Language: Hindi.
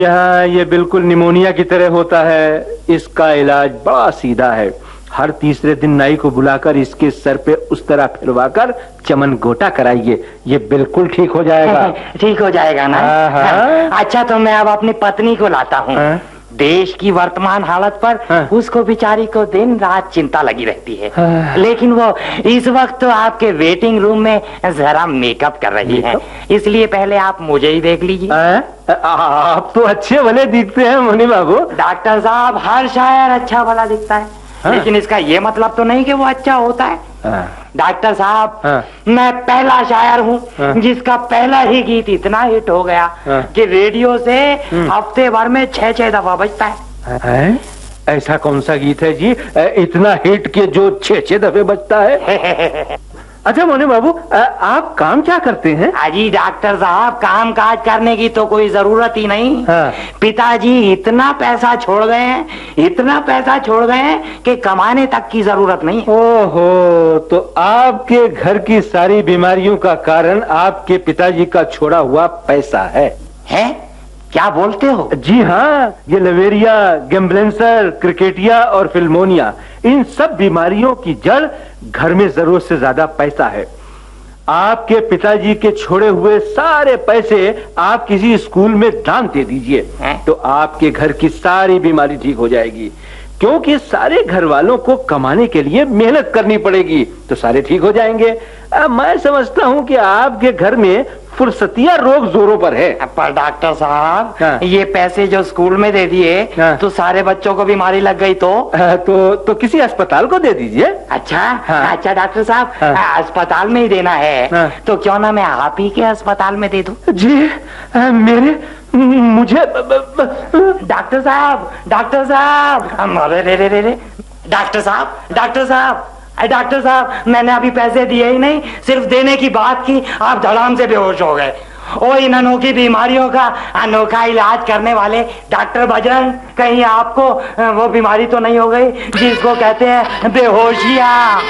ये बिल्कुल निमोनिया की तरह होता है। इसका इलाज बड़ा सीधा है। हर तीसरे दिन नाई को बुलाकर इसके सर पे उस तरह फिरवाकर चमन गोटा कराइए, ये बिल्कुल ठीक हो जाएगा। ठीक हो जाएगा ना? अच्छा, तो मैं अब अपनी पत्नी को लाता हूँ। देश की वर्तमान हालत पर उसको बेचारी को दिन रात चिंता लगी रहती है, लेकिन वो इस वक्त तो आपके वेटिंग रूम में जरा मेकअप कर रही है, इसलिए पहले आप मुझे ही देख लीजिए। आप तो अच्छे भले दिखते हैं मुनि बाबू। डॉक्टर साहब, हर शायर अच्छा भला दिखता है, लेकिन इसका ये मतलब तो नहीं कि वो अच्छा होता है। डॉक्टर साहब, मैं पहला शायर हूँ जिसका पहला ही गीत इतना हिट हो गया कि रेडियो से हफ्ते भर में 6-6 दफा बजता है। ऐसा कौन सा गीत है जी इतना हिट के जो 6-6 दफे बजता है? अच्छा मोने बाबू, आप काम क्या करते हैं? अजी डॉक्टर साहब, काम काज करने की तो कोई जरूरत ही नहीं। पिताजी इतना पैसा छोड़ गए हैं, इतना पैसा छोड़ गए हैं कि कमाने तक की जरूरत नहीं। ओहो, तो आपके घर की सारी बीमारियों का कारण आपके पिताजी का छोड़ा हुआ पैसा है? क्या बोलते हो? जी हाँ, ये लवेरिया, गैम्ब्लेंसर, क्रिकेटिया और फिल्मोनिया, इन सब बीमारियों की जड़ घर में जरूरत से ज्यादा पैसा है। आपके पिताजी के छोड़े हुए सारे पैसे आप किसी स्कूल में दान दे दीजिए, तो आपके घर की सारी बीमारी ठीक हो जाएगी। क्योंकि सारे घर वालों को कमाने के लिए मेहनत करनी पड़ेगी, तो सारे ठीक हो जाएंगे। मैं समझता हूँ कि आपके घर में फुर्सतिया रोग जोरों पर है। पर डॉक्टर साहब, ये पैसे जो स्कूल में दे दिए तो सारे बच्चों को बीमारी लग गई तो किसी अस्पताल को दे दीजिए। अच्छा डॉक्टर साहब, अस्पताल में ही देना है तो क्यों ना मैं आप ही के अस्पताल में दे दूं? जी, मुझे डॉक्टर साहब डॉक्टर साहब, मैंने अभी पैसे दिए ही नहीं, सिर्फ देने की बात की, आप धड़ाम से बेहोश हो गए। ओ, इन अनोखी बीमारियों का अनोखा इलाज करने वाले डॉक्टर बजरंग, कहीं आपको वो बीमारी तो नहीं हो गई जिसको कहते हैं बेहोशिया?